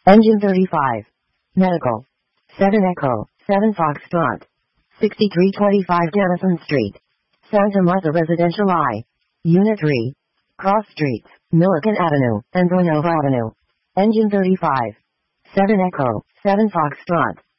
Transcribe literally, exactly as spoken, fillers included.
Engine thirty-five. Medical. seven Echo, seven Foxtrot. sixty-three twenty-five Denison Street. Santa Martha Residential I. Unit three. Cross Streets, Milliken Avenue, and Villanova Avenue. Engine thirty-five. seven Echo, seven Foxtrot.